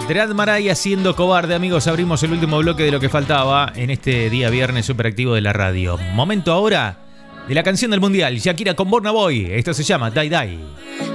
Dread Marai haciendo Cobarde, amigos. Abrimos el último bloque de lo que faltaba en este día viernes superactivo de la radio. Momento ahora de la canción del mundial, Shakira con Burna Boy. Esto se llama Die Die.